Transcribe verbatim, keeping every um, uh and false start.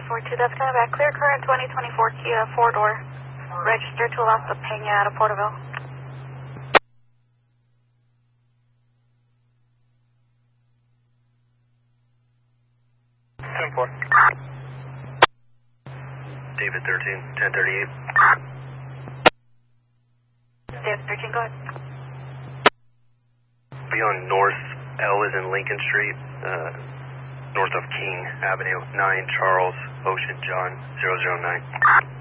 four two, Delta back. Clear current twenty twenty-four Kia four-door. Registered to Las Peña out of Porterville. ten four. David thirteen, ten thirty-eight. David thirteen, go ahead. Be on North L is in Lincoln Street, uh, north of King Avenue, nine Charles Ocean John zero zero nine.